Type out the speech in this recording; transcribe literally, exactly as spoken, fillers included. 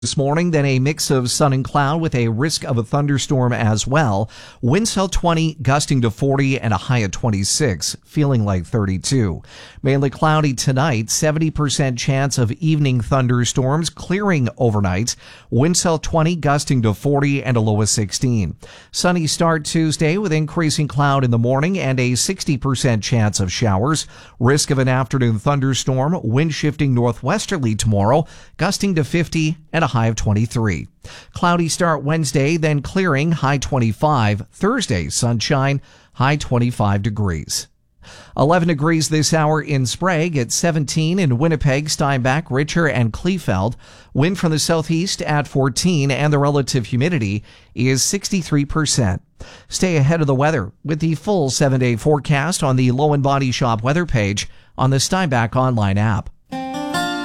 This morning, then a mix of sun and cloud with a risk of a thunderstorm as well. Winds held twenty, gusting to forty, and a high at twenty-six, feeling like thirty-two. Mainly cloudy tonight, seventy percent chance of evening thunderstorms, clearing overnight. Winds held twenty, gusting to forty, and a low of sixteen. Sunny start Tuesday with increasing cloud in the morning and a sixty percent chance of showers. Risk of an afternoon thunderstorm, wind shifting northwesterly tomorrow, gusting to fifty and a high of twenty-three. Cloudy start Wednesday, then clearing, high twenty-five. Thursday, sunshine, high twenty-five degrees. eleven degrees this hour in Sprague, at seventeen in Winnipeg, Steinbach, Richer, and Kleefeld. Wind from the southeast at fourteen, and the relative humidity is sixty-three percent. Stay ahead of the weather with the full seven-day forecast on the Low and Body Shop weather page on the Steinbach online app.